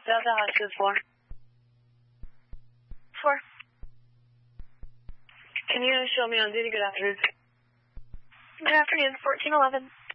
Delta Hospital 4. 4. Can you show me on duty? Good afternoon. Good afternoon, 1411.